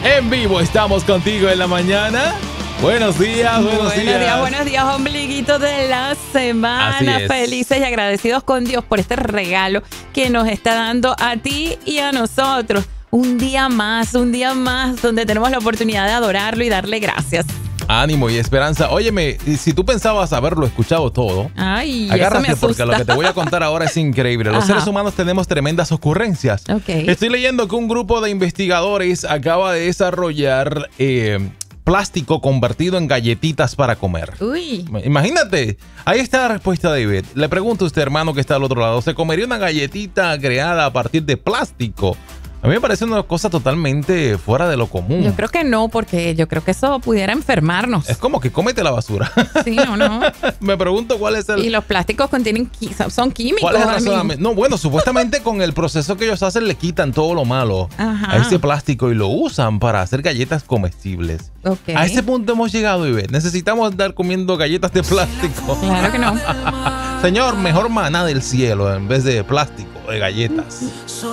En vivo estamos contigo en la mañana. Buenos días, buenos días. Buenos días, ombliguito de la semana. Así es. Felices y agradecidos con Dios por este regalo que nos está dando a ti y a nosotros. Un día más donde tenemos la oportunidad de adorarlo y darle gracias. Ánimo y esperanza. Óyeme, si tú pensabas haberlo escuchado todo, ay, agárrate eso me porque lo que te voy a contar ahora es increíble. Los seres humanos tenemos tremendas ocurrencias. Okay. Estoy leyendo que un grupo de investigadores acaba de desarrollar plástico convertido en galletitas para comer. Uy. Imagínate, ahí está la respuesta, David. Le pregunto a usted, hermano, que está al otro lado, ¿se comería una galletita creada a partir de plástico? A mí me parece una cosa totalmente fuera de lo común. Yo creo que no, porque yo creo que eso pudiera enfermarnos. Es como que cómete la basura. Sí, ¿o no? Me pregunto cuál es el... Y los plásticos contienen son químicos. ¿Cuál es el razonamiento? No, bueno, supuestamente con el proceso que ellos hacen le quitan todo lo malo a ese plástico y lo usan para hacer galletas comestibles. Okay. A ese punto hemos llegado, Ivette. Necesitamos estar comiendo galletas de plástico. Claro que no. Señor, mejor maná del cielo en vez de plástico, de galletas.